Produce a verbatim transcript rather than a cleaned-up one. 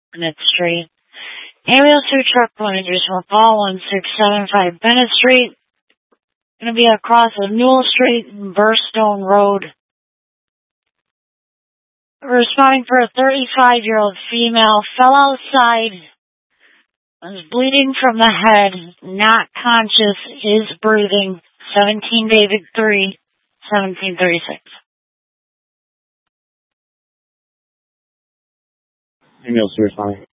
Bennett Street. Ambulance two truck managers will call one six seven five Bennett Street. Going to be across of Newell Street and Burstone Road. Responding for a thirty-five-year-old female, fell outside, was bleeding from the head, not conscious, is breathing. seventeen David three, seventeen thirty-six. Ambulance responding.